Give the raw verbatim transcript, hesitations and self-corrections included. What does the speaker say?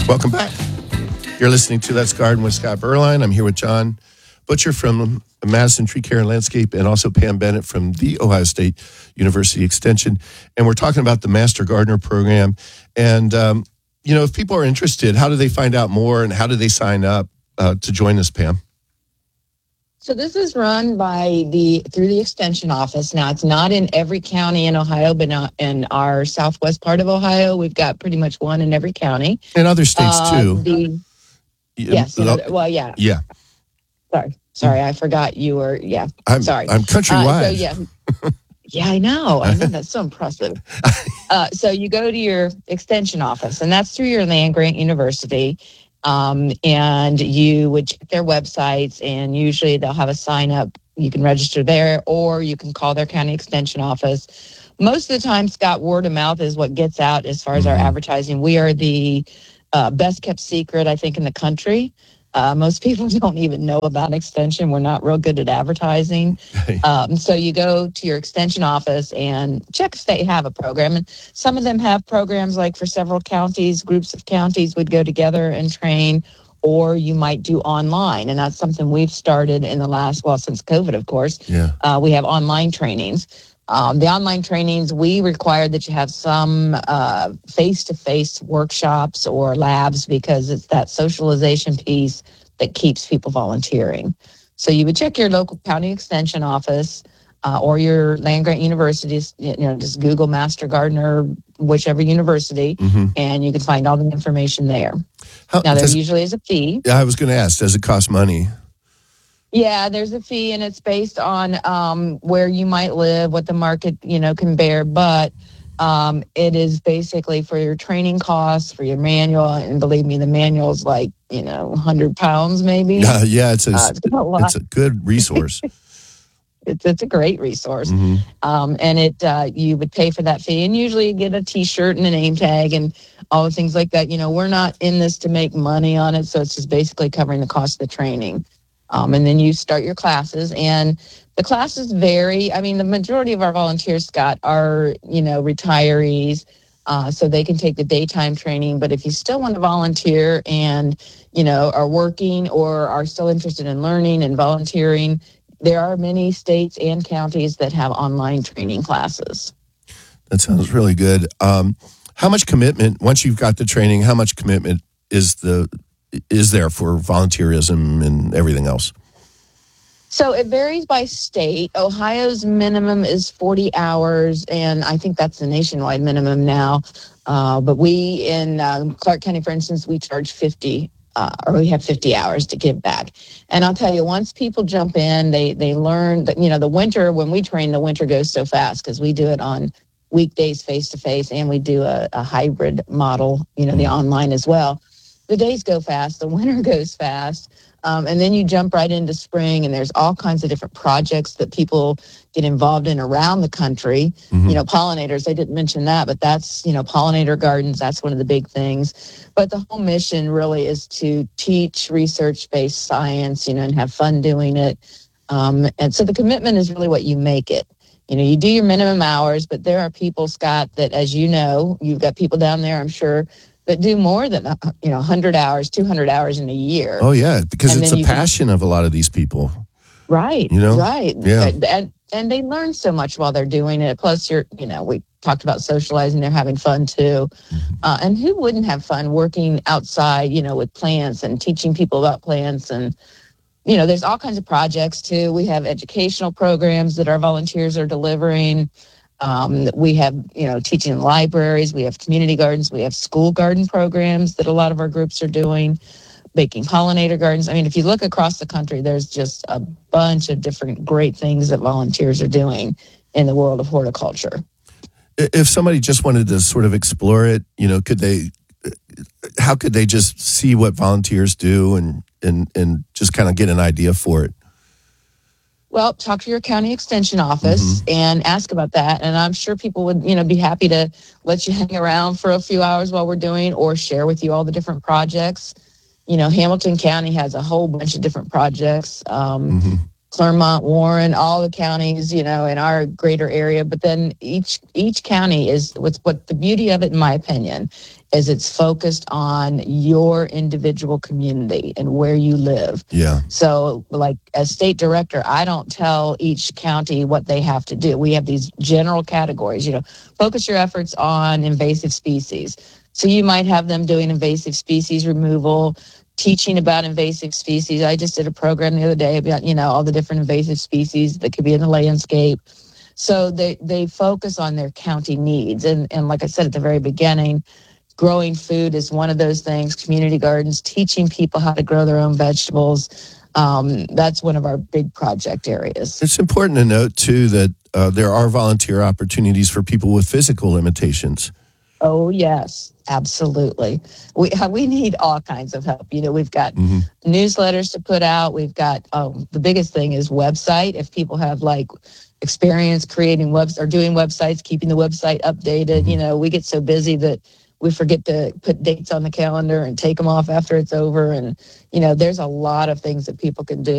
Welcome back. You're listening to Let's Garden with Scott Berline. I'm here with John Butcher from Madison Tree Care and Landscape, and also Pam Bennett from the Ohio State University Extension. And we're talking about the Master Gardener Program. And, um, you know, if people are interested, how do they find out more and how do they sign up uh, to join us, Pam? So this is run by the through the Extension office. Now, it's not in every county in Ohio, but not in our southwest part of Ohio. We've got pretty much one in every county. In other states, uh, too. The, yes. Uh, other, well, yeah. Yeah. Sorry. Sorry, I forgot you were, yeah. I'm, sorry. I'm countrywide. Uh, so, yeah. Yeah, I know. I know. That's so impressive. Uh, so you go to your Extension office, and that's through your land grant university. Um, and you would check their websites, and usually they'll have a sign up. You can register there, or you can call their county extension office. Most of the time, Scott, word of mouth is what gets out as far as mm-hmm. our advertising. We are the uh, best kept secret, I think, in the country. Uh, most people don't even know about Extension. We're not real good at advertising. Um, so you go to your Extension office and check if they have a program. And some of them have programs like for several counties, groups of counties would go together and train, or you might do online. And that's something we've started in the last, well, since COVID, of course. Yeah. Uh, we have online trainings. Um, the online trainings, we require that you have some uh, face-to-face workshops or labs because it's that socialization piece that keeps people volunteering. So you would check your local county extension office uh, or your land grant universities, you know, just Google Master Gardener, whichever university, mm-hmm. and you can find all the information there. How, now, there does, usually is a fee. Yeah, I was going to ask, does it cost money? Yeah, there's a fee, and it's based on um, where you might live, what the market, you know, can bear. But um, it is basically for your training costs, for your manual, and believe me, the manual is like, you know, one hundred pounds maybe. Uh, yeah, it's a, uh, it's, a it's a good resource. it's it's a great resource, mm-hmm. um, and it uh, you would pay for that fee, and usually you get a T-shirt and a name tag and all the things like that. You know, we're not in this to make money on it, so it's just basically covering the cost of the training. Um, and then you start your classes, and the classes vary. I mean, the majority of our volunteers, Scott, are, you know, retirees, uh, so they can take the daytime training. But if you still want to volunteer and, you know, are working or are still interested in learning and volunteering, there are many states and counties that have online training classes. That sounds really good. Um, how much commitment, once you've got the training, how much commitment is the is there for volunteerism and everything else? So it varies by state. Ohio's minimum is forty hours, and I think that's the nationwide minimum now. Uh, but we in um, Clark County, for instance, we charge fifty, uh, or we have fifty hours to give back. And I'll tell you, once people jump in, they they learn that, you know, the winter, when we train, the winter goes so fast because we do it on weekdays face-to-face, and we do a, a hybrid model, you know, the online as well. The days go fast, the winter goes fast, um, and then you jump right into spring, and there's all kinds of different projects that people get involved in around the country. Mm-hmm. You know, pollinators, I didn't mention that, but that's, you know, pollinator gardens, that's one of the big things. But the whole mission really is to teach research-based science, you know, and have fun doing it. Um, and so the commitment is really what you make it. You know, you do your minimum hours, but there are people, Scott, that, as you know, you've got people down there, I'm sure, that do more than, you know, one hundred hours, two hundred hours in a year. Oh, yeah, because and it's a passion can, of a lot of these people. Right, you know? right. Yeah. And, and they learn so much while they're doing it. Plus, you're, you know, we talked about socializing, they're having fun too. Mm-hmm. Uh, and who wouldn't have fun working outside, you know, with plants and teaching people about plants? And, you know, there's all kinds of projects too. We have educational programs that our volunteers are delivering. Um, we have, you know, teaching in libraries, we have community gardens, we have school garden programs that a lot of our groups are doing, baking pollinator gardens. I mean, if you look across the country, there's just a bunch of different great things that volunteers are doing in the world of horticulture. If somebody just wanted to sort of explore it, you know, could they, how could they just see what volunteers do and, and, and just kind of get an idea for it? Well, talk to your county extension office mm-hmm. and ask about that. And I'm sure people would, you know, be happy to let you hang around for a few hours while we're doing, or share with you all the different projects. You know, Hamilton County has a whole bunch of different projects. Um, mm-hmm. Clermont, Warren, all the counties, you know, in our greater area. But then each each county is what's what the beauty of it, in my opinion, is it's focused on your individual community and where you live. Yeah. So, like as state director, I don't tell each county what they have to do. We have these general categories. You know, focus your efforts on invasive species. So you might have them doing invasive species removal, teaching about invasive species. I just did a program the other day about, you know, all the different invasive species that could be in the landscape. So they, they focus on their county needs. And, and like I said at the very beginning, growing food is one of those things. Community gardens, teaching people how to grow their own vegetables. Um, that's one of our big project areas. It's important to note, too, that uh, there are volunteer opportunities for people with physical limitations. Oh, yes, absolutely. We we need all kinds of help. You know, we've got mm-hmm. newsletters to put out. We've got um, the biggest thing is website. If people have like experience creating webs or doing websites, keeping the website updated, mm-hmm. you know, we get so busy that we forget to put dates on the calendar and take them off after it's over. And, you know, there's a lot of things that people can do.